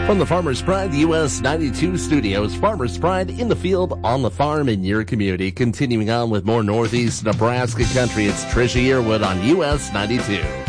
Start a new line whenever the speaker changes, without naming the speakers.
From the Farmers Pride US 92 studios, Farmers Pride in the field, on the farm, in your community. Continuing on with more Northeast Nebraska country, it's Trisha Yearwood on US 92.